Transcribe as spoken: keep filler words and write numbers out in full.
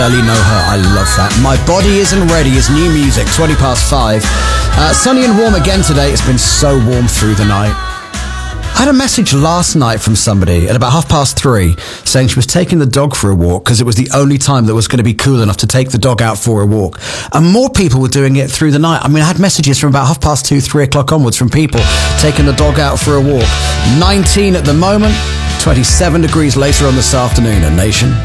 Early Know Her, I love that. My Body Isn't Ready is new music, twenty past five. Uh, sunny and warm again today. It's been so warm through the night. I had a message last night from somebody at about half past three saying she was taking the dog for a walk because it was the only time that was going to be cool enough to take the dog out for a walk. And more people were doing it through the night. I mean, I had messages from about half past two, three o'clock onwards from people taking the dog out for a walk. nineteen at the moment, twenty-seven degrees later on this afternoon at Nation.